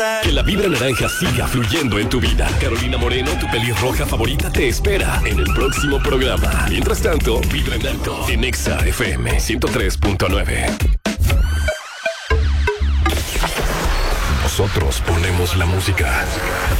Que la vibra naranja siga fluyendo en tu vida. Carolina Moreno, tu pelirroja favorita, te espera en el próximo programa. Mientras tanto, vibra en alto en Exa FM 103.9. Nosotros ponemos la música.